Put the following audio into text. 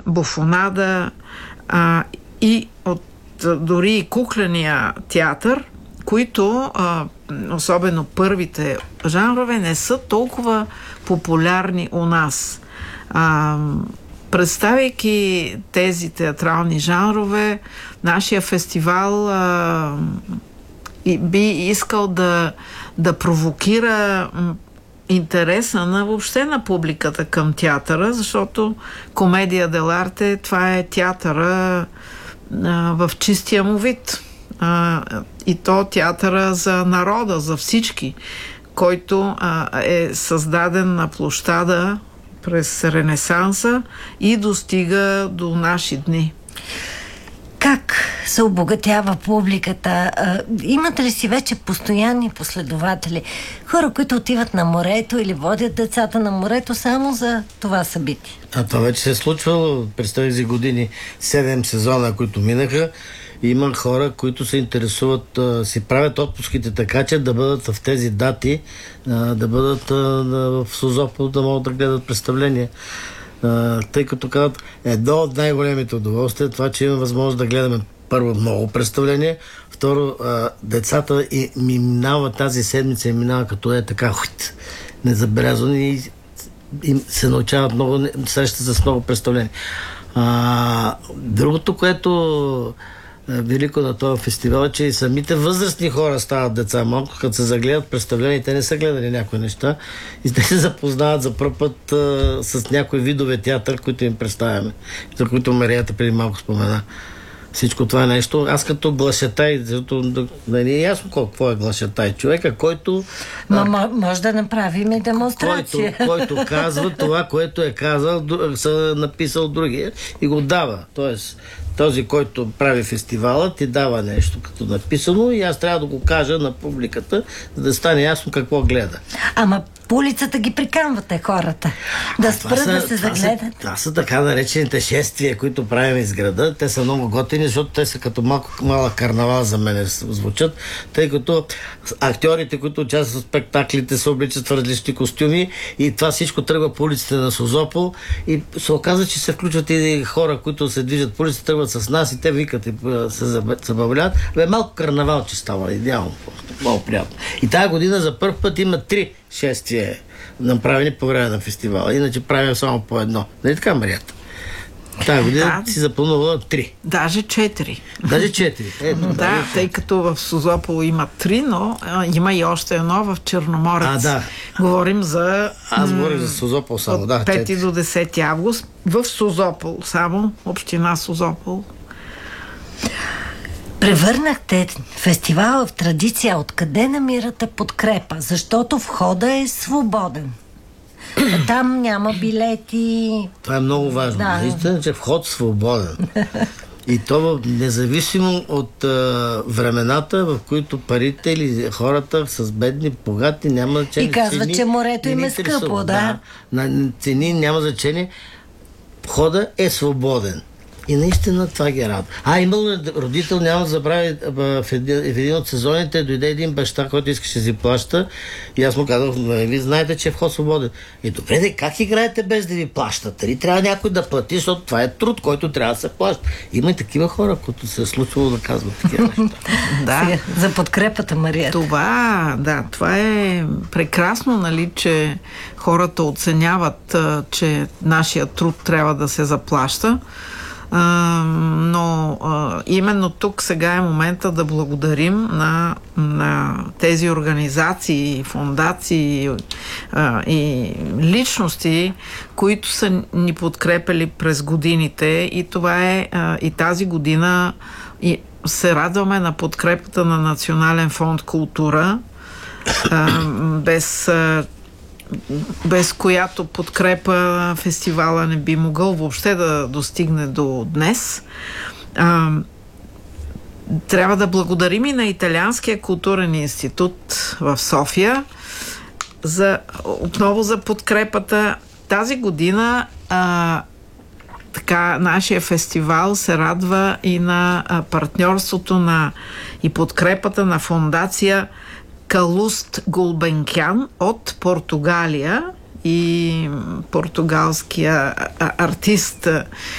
буфонада и от дори и кукления театър, които, особено първите жанрове, не са толкова популярни у нас. Представяйки тези театрални жанрове, нашия фестивал би искал да провокира интереса въобще на публиката към театъра, защото комедия дел'арте, това е театъра в чистия му вид. И то театъра за народа, за всички, който е създаден на площада през Ренесанса и достига до наши дни. Как се обогатява публиката? Имате ли си вече постоянни последователи? Хора, които отиват на морето или водят децата на морето само за това събитие? Това вече се е случвало през тези години. 7 сезона, които минаха. Има хора, които се интересуват, си правят отпуските така, че да бъдат в тези дати, да бъдат в Созопол, да могат да гледат представления. Тъй като казват, едно от най-големите удоволствия е това, че има възможност да гледаме първо много представления, второ, децата и ми минава тази седмица и минава като е така незабелязано и се научават много, срещат с много представления. Другото, което велико на този фестивал е, че и самите възрастни хора стават деца малко, като се загледат представления, те не са гледали някои неща и те се запознават за пръв път с някои видове театър, които им представяме, за които Марията преди малко спомена. Всичко това е нещо. Аз като глашатай, защото не е ясно какво е глашатай. Човека, който... може да направим и демонстрация. Който казва това, което е казал, са написал другия и го дава. Тоест, този, който прави фестивала, ти дава нещо като написано и аз трябва да го кажа на публиката, за да стане ясно какво гледа. Ама по улицата ги приканвате хората да спрат да се загледат. Това са така наречените шествия, които правим из града. Те са много готини, защото те са като малък карнавал за мен звучат, тъй като актьорите, които участват в спектаклите, се обличат в различни костюми и това всичко тръгва по улиците на Созопол и се оказа, че се включват и хора, които се движат по улиците, тръгват с нас и те викат и се забавляват. Малко карнавал, че става идеално. Много приятно. И тази година за първ път има 3 шествия направени по време на фестивала. Иначе правим само по едно. Нали така, Марията? Тази година си запланувала 3. Даже 4. Даже 4. Тъй като в Созопол има 3, но има и още едно в Черноморец. Говорим за... Аз говорим за Созопол само, от 5 до 10 август в Созопол, само община Созопол. Превърнахте фестивала в традиция. Откъде намирате подкрепа? Защото входа е свободен. Там няма билети. Това е много важно. Наистина, че вход свободен. И то независимо от времената, в които парите или хората с бедни, богати, няма значение. И казват, че морето им е скъпо, на цени няма значение. Входа е свободен. И наистина това ги радва. Имал родител, няма да забрави, в един от сезоните дойде един баща, който искаше да си плаща и аз му казах, ви знаете, че е вход свободен. Добре, как играете без да ви плащат? Трябва някой да плати, защото това е труд, който трябва да се плаща. Има и такива хора, които се е случвало да казват такива неща. За подкрепата, Мария. Това е прекрасно, нали, че хората оценяват, че нашия труд трябва да се заплаща. Но именно тук сега е момента да благодарим на тези организации, фондации и личности, които са ни подкрепили през годините и това е и тази година и се радваме на подкрепата на Национален фонд култура, без която подкрепа фестивала не би могъл въобще да достигне до днес. Трябва да благодарим и на Италианския културен институт в София отново за подкрепата. Тази година нашия фестивал се радва и на партньорството и подкрепата на фондация Калуст Гулбенкян от Португалия и португалския артист